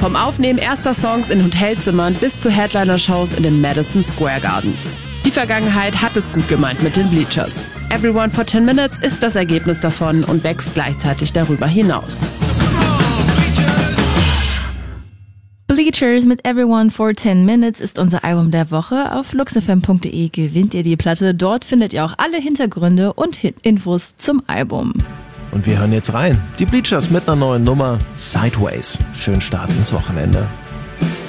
Vom Aufnehmen erster Songs in Hotelzimmern bis zu Headliner-Shows in den Madison Square Gardens. Die Vergangenheit hat es gut gemeint mit den Bleachers. Everyone for 10 Minutes ist das Ergebnis davon und wächst gleichzeitig darüber hinaus. Bleachers mit Everyone for 10 Minutes ist unser Album der Woche. Auf luxfm.de gewinnt ihr die Platte. Dort findet ihr auch alle Hintergründe und Infos zum Album. Und wir hören jetzt rein. Die Bleachers mit einer neuen Nummer, Sideways. Schönen Start ins Wochenende.